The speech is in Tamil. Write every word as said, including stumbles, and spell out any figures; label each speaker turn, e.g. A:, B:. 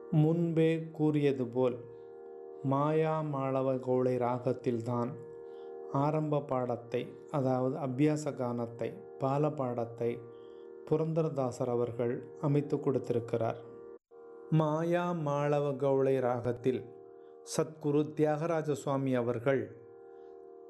A: முன்பே கூறியது போல் மாயா மாளவ கௌளை ராகத்தில்தான் ஆரம்ப பாடத்தை, அதாவது அபியாச கானத்தை, பால பாடத்தை புரந்தரதாசர் அவர்கள் அமைத்து கொடுத்திருக்கிறார். மாயா மாளவ கௌளை ராகத்தில் சத்குரு தியாகராஜ சுவாமி அவர்கள்